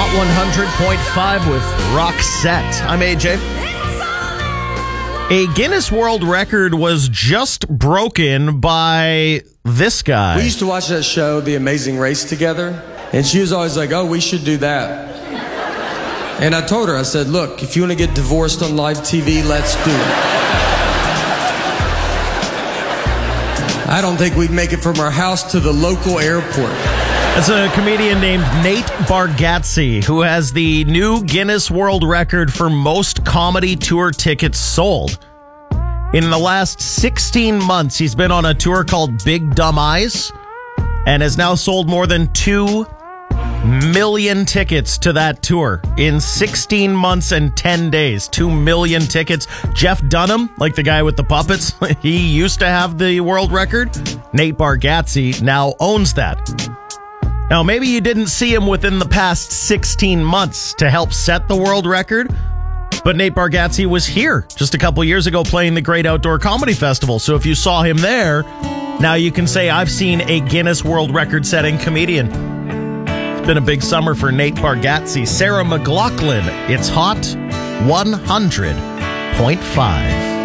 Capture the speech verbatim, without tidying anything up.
Hot one hundred point five with Roxette. I'm A J. A Guinness World Record was just broken by this guy. We used to watch that show, The Amazing Race, together, and she was always like, oh, we should do that. And I told her, I said, look, if you want to get divorced on live T V, let's do it. I don't think we'd make it from our house to the local airport. That's a comedian named Nate Bargatze, who has the new Guinness World Record for most comedy tour tickets sold. In the last sixteen months, he's been on a tour called Big Dumb Eyes and has now sold more than two million tickets to that tour in sixteen months and ten days. Two million tickets. Jeff Dunham, like the guy with the puppets, he used to have the world record. Nate Bargatze now owns that. Now, maybe you didn't see him within the past sixteen months to help set the world record, but Nate Bargatze was here just a couple years ago playing the Great Outdoor Comedy Festival. So if you saw him there, now you can say, I've seen a Guinness World Record-setting comedian. It's been a big summer for Nate Bargatze. Sarah McLachlan, it's Hot one hundred point five.